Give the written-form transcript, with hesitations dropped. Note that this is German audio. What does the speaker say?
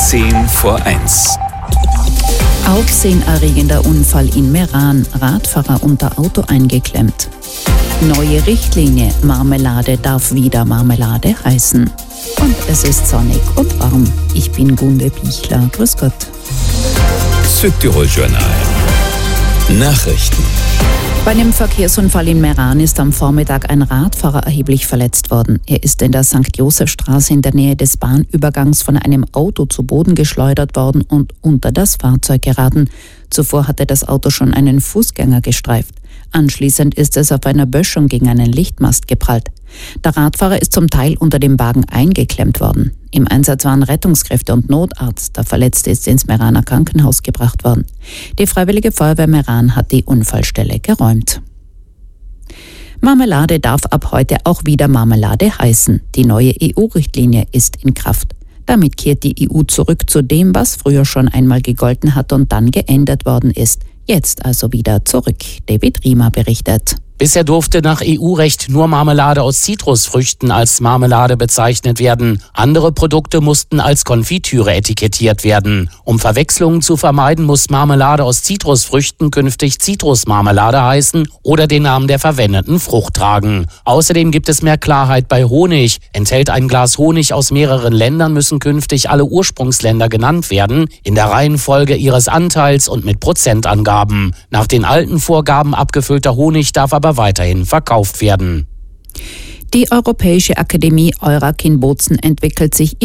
10 vor 1. Aufsehenerregender Unfall in Meran. Radfahrer unter Auto eingeklemmt. Neue Richtlinie. Marmelade darf wieder Marmelade heißen. Und es ist sonnig und warm. Ich bin Gunde Pichler. Grüß Gott. Südtirol-Journal. Nachrichten. Bei einem Verkehrsunfall in Meran ist am Vormittag ein Radfahrer erheblich verletzt worden. Er ist in der St. Josefstraße in der Nähe des Bahnübergangs von einem Auto zu Boden geschleudert worden und unter das Fahrzeug geraten. Zuvor hatte das Auto schon einen Fußgänger gestreift. Anschließend ist es auf einer Böschung gegen einen Lichtmast geprallt. Der Radfahrer ist zum Teil unter dem Wagen eingeklemmt worden. Im Einsatz waren Rettungskräfte und Notarzt. Der Verletzte ist ins Meraner Krankenhaus gebracht worden. Die Freiwillige Feuerwehr Meran hat die Unfallstelle geräumt. Marmelade darf ab heute auch wieder Marmelade heißen. Die neue EU-Richtlinie ist in Kraft. Damit kehrt die EU zurück zu dem, was früher schon einmal gegolten hat und dann geändert worden ist. Jetzt also wieder zurück. David Riemer berichtet. Bisher durfte nach EU-Recht nur Marmelade aus Zitrusfrüchten als Marmelade bezeichnet werden. Andere Produkte mussten als Konfitüre etikettiert werden. Um Verwechslungen zu vermeiden, muss Marmelade aus Zitrusfrüchten künftig Zitrusmarmelade heißen oder den Namen der verwendeten Frucht tragen. Außerdem gibt es mehr Klarheit bei Honig. Enthält ein Glas Honig aus mehreren Ländern, müssen künftig alle Ursprungsländer genannt werden, in der Reihenfolge ihres Anteils und mit Prozentangaben. Nach den alten Vorgaben abgefüllter Honig darf aber weiterhin verkauft werden. Die Europäische Akademie Eurakin Bozen entwickelt sich